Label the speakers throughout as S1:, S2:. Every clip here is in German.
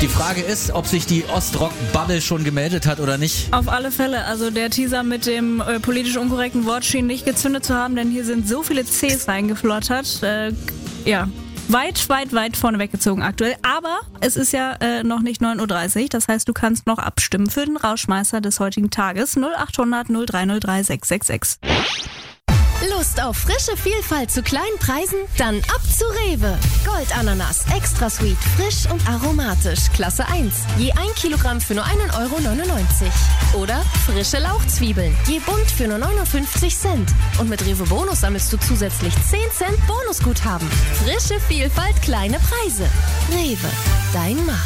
S1: Die Frage ist, ob sich die Ostrock-Bubble schon gemeldet hat oder nicht.
S2: Auf alle Fälle. Also der Teaser mit dem politisch unkorrekten Wort schien nicht gezündet zu haben, denn hier sind so viele Cs reingeflottert. Weit vorne weggezogen aktuell. Aber es ist ja noch nicht 9.30 Uhr. Das heißt, du kannst noch abstimmen für den Rauschmeißer des heutigen Tages. 0800 0303 666.
S3: Lust auf frische Vielfalt zu kleinen Preisen? Dann ab zu Rewe. Goldananas, extra sweet, frisch und aromatisch, Klasse 1. Je 1 Kilogramm für nur 1,99 €. Oder frische Lauchzwiebeln, je bunt für nur 59 Cent. Und mit Rewe Bonus sammelst du zusätzlich 10 Cent Bonusguthaben. Frische Vielfalt, kleine Preise. Rewe, dein Markt.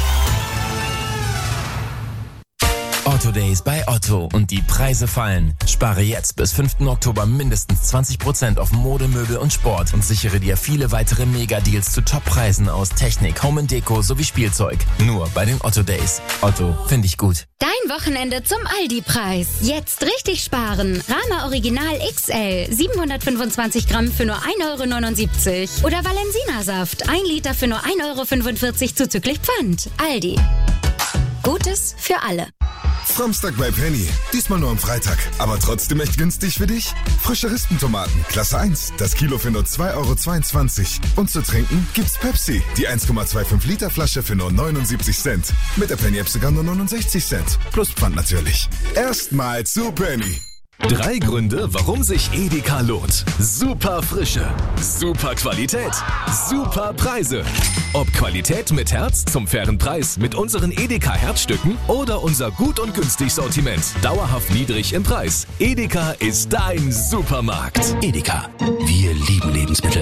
S4: Otto Days bei Otto und die Preise fallen. Spare jetzt bis 5. Oktober mindestens 20% auf Mode, Möbel und Sport und sichere dir viele weitere Mega-Deals zu Top-Preisen aus Technik, Home & Deko sowie Spielzeug. Nur bei den Otto Days. Otto, finde ich gut.
S5: Dein Wochenende zum Aldi-Preis. Jetzt richtig sparen. Rama Original XL 725 Gramm für nur 1,79 € oder Valensina-Saft 1 Liter für nur 1,45 € zuzüglich Pfand. Aldi. Gutes für alle.
S6: Samstag bei Penny. Diesmal nur am Freitag. Aber trotzdem echt günstig für dich? Frische Rispentomaten, Klasse 1. Das Kilo für nur 2,22 €. Und zu trinken gibt's Pepsi. Die 1,25 Liter Flasche für nur 79 Cent. Mit der Penny-App sogar nur 69 Cent. Plus Pfand natürlich. Erstmal zu Penny.
S7: 3 Gründe, warum sich Edeka lohnt. Super Frische, super Qualität, super Preise. Ob Qualität mit Herz zum fairen Preis mit unseren Edeka Herzstücken oder unser gut und günstig Sortiment. Dauerhaft niedrig im Preis. Edeka ist dein Supermarkt.
S8: Edeka, wir lieben Lebensmittel.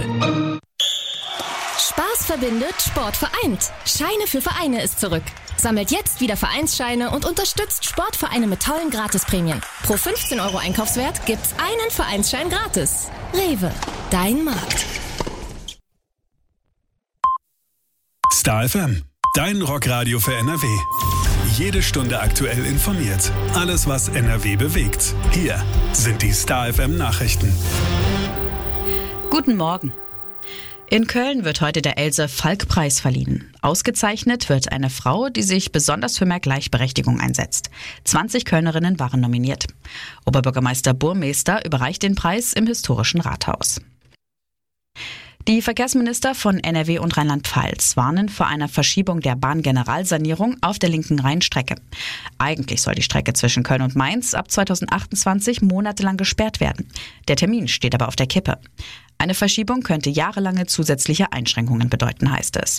S3: Spaß verbindet, Sport vereint. Scheine für Vereine ist zurück. Sammelt jetzt wieder Vereinsscheine und unterstützt Sportvereine mit tollen Gratisprämien. Pro 15 € Einkaufswert gibt's einen Vereinsschein gratis. Rewe, dein Markt.
S9: Star FM, dein Rockradio für NRW. Jede Stunde aktuell informiert. Alles, was NRW bewegt. Hier sind die Star FM Nachrichten.
S10: Guten Morgen. In Köln wird heute der Else-Falk-Preis verliehen. Ausgezeichnet wird eine Frau, die sich besonders für mehr Gleichberechtigung einsetzt. 20 Kölnerinnen waren nominiert. Oberbürgermeister Burmester überreicht den Preis im historischen Rathaus. Die Verkehrsminister von NRW und Rheinland-Pfalz warnen vor einer Verschiebung der Bahngeneralsanierung auf der linken Rheinstrecke. Eigentlich soll die Strecke zwischen Köln und Mainz ab 2028 monatelang gesperrt werden. Der Termin steht aber auf der Kippe. Eine Verschiebung könnte jahrelange zusätzliche Einschränkungen bedeuten, heißt es.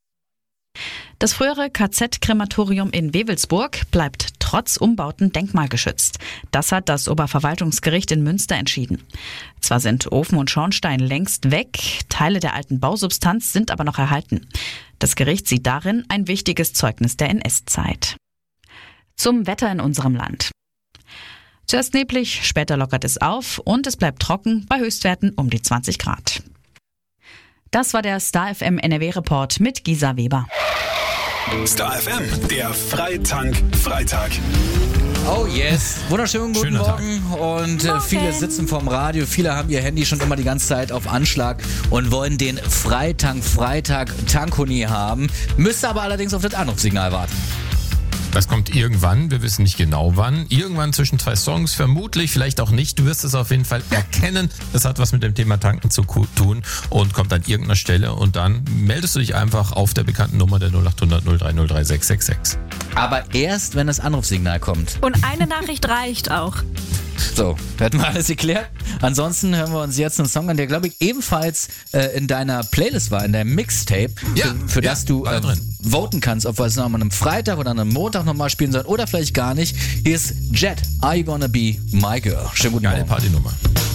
S10: Das frühere KZ-Krematorium in Wewelsburg bleibt trotz Umbauten denkmalgeschützt. Das hat das Oberverwaltungsgericht in Münster entschieden. Zwar sind Ofen und Schornstein längst weg, Teile der alten Bausubstanz sind aber noch erhalten. Das Gericht sieht darin ein wichtiges Zeugnis der NS-Zeit. Zum Wetter in unserem Land. Zuerst neblig, später lockert es auf und es bleibt trocken bei Höchstwerten um die 20 Grad. Das war der Star FM NRW-Report mit Gisa Weber.
S9: Star FM, der Freitank-Freitag.
S1: Oh yes, wunderschönen guten Morgen. Und viele sitzen vorm Radio, viele haben ihr Handy schon immer die ganze Zeit auf Anschlag und wollen den Freitag Tankoni haben, müsste aber allerdings auf das Anrufsignal warten.
S11: Das kommt irgendwann, wir wissen nicht genau wann. Irgendwann zwischen 2 Songs, vermutlich, vielleicht auch nicht. Du wirst es auf jeden Fall erkennen. Das hat was mit dem Thema Tanken zu tun und kommt an irgendeiner Stelle. Und dann meldest du dich einfach auf der bekannten Nummer der 0800 0303 666.
S1: Aber erst, wenn das Anrufsignal kommt.
S2: Und eine Nachricht reicht auch.
S1: So, da hätten wir alles geklärt. Ansonsten hören wir uns jetzt einen Song an, der, glaube ich, ebenfalls in deiner Playlist war, in deinem Mixtape, für das du voten kannst, ob wir es noch an einem Freitag oder an einem Montag nochmal spielen sollen oder vielleicht gar nicht. Hier ist Jet, Are You Gonna Be My Girl? Schönen guten Morgen.
S11: Geile Partynummer.